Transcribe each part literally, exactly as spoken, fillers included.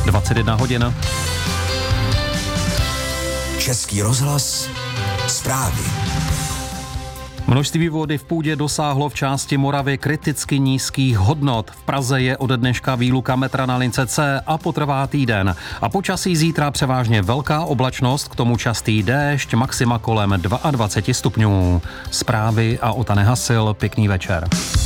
dvacet jedna hodin. Český rozhlas, zprávy. Množství vody v půdě dosáhlo v části Moravy kriticky nízkých hodnot. V Praze je ode dneška výluka metra na lince C a potrvá týden. A počasí zítra převážně velká oblačnost, k tomu častý déšť, maxima kolem dvacet dva stupňů. Zprávy a Ota Nehasil, pěkný večer.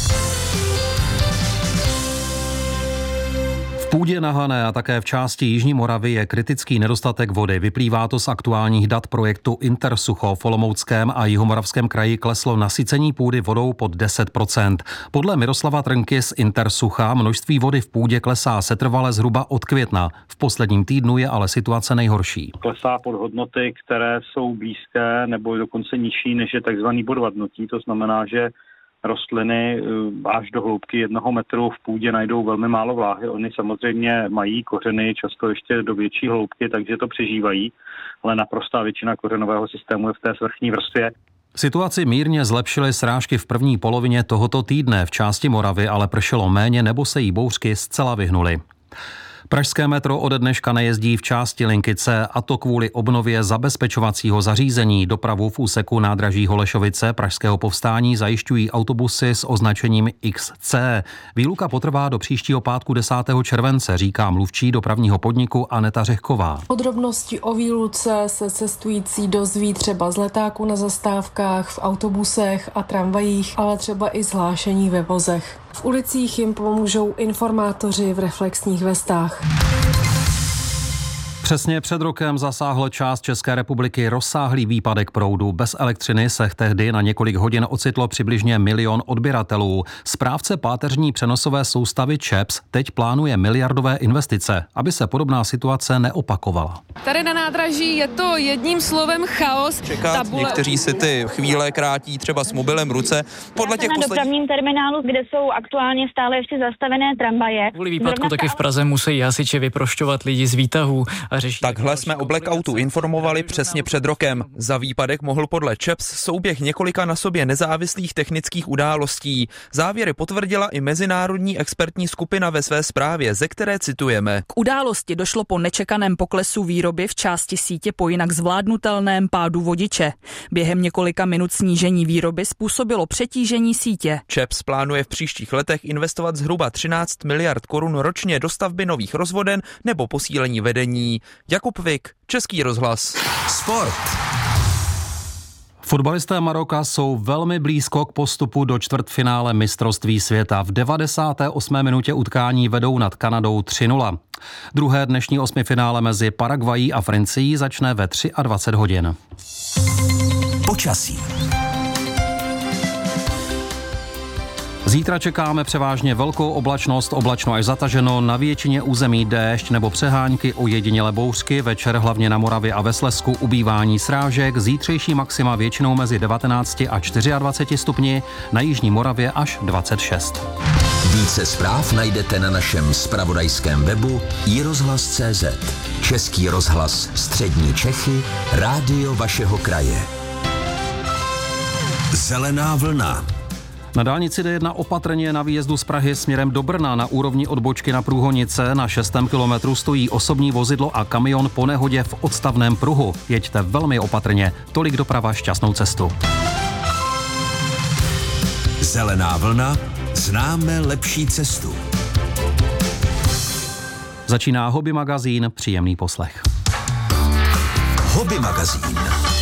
V půdě na Hané a také v části Jižní Moravy je kritický nedostatek vody. Vyplývá to z aktuálních dat projektu Intersucho. V Olomouckém a Jihomoravském kraji kleslo nasycení půdy vodou pod deset procent. Podle Miroslava Trnky z Intersucha množství vody v půdě klesá setrvale zhruba od května. V posledním týdnu je ale situace nejhorší. Klesá pod hodnoty, které jsou blízké nebo dokonce nižší, než je takzvaný bod vadnutí. To znamená, že rostliny až do hloubky jednoho metru v půdě najdou velmi málo vláhy. Oni samozřejmě mají kořeny často ještě do větší hloubky, takže to přežívají, ale naprostá většina kořenového systému je v té svrchní vrstvě. Situaci mírně zlepšily srážky v první polovině tohoto týdne. V části Moravy ale pršelo méně nebo se jí bouřky zcela vyhnuly. Pražské metro ode dneška nejezdí v části linky C, a to kvůli obnově zabezpečovacího zařízení. Dopravu v úseku nádraží Holešovice Pražského povstání zajišťují autobusy s označením X C. Výluka potrvá do příštího pátku desátého července, říká mluvčí dopravního podniku Aneta Řehková. Podrobnosti o výluce se cestující dozví třeba z letáku na zastávkách, v autobusech a tramvajích, ale třeba i zhlášení ve vozech. V ulicích jim pomůžou informátoři v reflexních vestách. Přesně před rokem zasáhl část České republiky rozsáhlý výpadek proudu. Bez elektřiny se tehdy na několik hodin ocitlo přibližně milion odběratelů. Správce páteřní přenosové soustavy ČEPS teď plánuje miliardové investice, aby se podobná situace neopakovala. Tady na nádraží je to jedním slovem chaos. Čekat, Tabule... někteří si ty chvíle krátí třeba s mobilem v ruce. Podle těch na posledních... dopravním terminálu, kde jsou aktuálně stále ještě zastavené tramvaje. Kvůli výpadku taky v Praze musí hasiči vyprošťovat lidi z výtahů. Takhle jsme o blackoutu informovali přesně před rokem. Za výpadek mohl podle ČEPS souběh několika na sobě nezávislých technických událostí. Závěry potvrdila i mezinárodní expertní skupina ve své zprávě, ze které citujeme. K události došlo po nečekaném poklesu výroby v části sítě po jinak zvládnutelném pádu vodiče. Během několika minut snížení výroby způsobilo přetížení sítě. ČEPS plánuje v příštích letech investovat zhruba třináct miliard korun ročně do stavby nových rozvoden nebo posílení vedení. Jakub Vik, Český rozhlas. Sport. Fotbalisté Maroka jsou velmi blízko k postupu do čtvrtfinále mistrovství světa. V devadesáté osmé minutě utkání vedou nad Kanadou tři nula. Druhé dnešní osmifinále mezi Paraguayí a Francií začne ve dvacet tři hodin. Počasí. Zítra čekáme převážně velkou oblačnost, oblačno až zataženo, na většině území déšť nebo přehánky, ojedinělé bouřky, večer hlavně na Moravě a ve Slezsku ubývání srážek, zítřejší maxima většinou mezi devatenácti a dvaceti čtyřmi stupni, na jižní Moravě až dvacet šest. Více zpráv najdete na našem zpravodajském webu i rozhlas tečka cé zet. Český rozhlas Střední Čechy, rádio vašeho kraje. Zelená vlna. Na dálnici D jedna opatrně na výjezdu z Prahy směrem do Brna na úrovni odbočky na Průhonice na šestém kilometru stojí osobní vozidlo a kamion po nehodě v odstavném pruhu. Jeďte velmi opatrně. Tolik doprava, šťastnou cestu. Zelená vlna. Známe lepší cestu. Začíná Hobby magazín, příjemný poslech. Hobby magazín.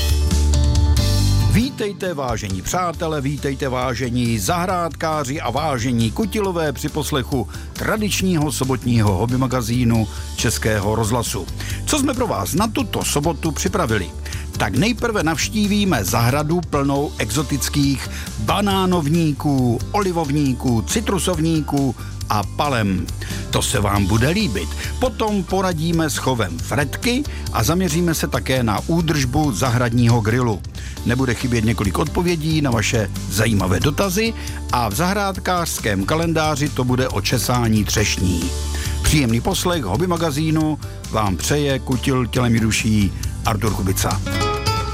Vítejte, vážení přátelé, vítejte, vážení zahrádkáři a vážení kutilové při poslechu tradičního sobotního hobby magazínu Českého rozhlasu. Co jsme pro vás na tuto sobotu připravili? Tak nejprve navštívíme zahradu plnou exotických banánovníků, olivovníků, citrusovníků a palem. To se vám bude líbit. Potom poradíme s chovem fretky a zaměříme se také na údržbu zahradního grilu. Nebude chybět několik odpovědí na vaše zajímavé dotazy a v zahrádkářském kalendáři to bude o česání třešní. Příjemný poslech hobby magazínu vám přeje kutil tělem i duší Artur Kubica.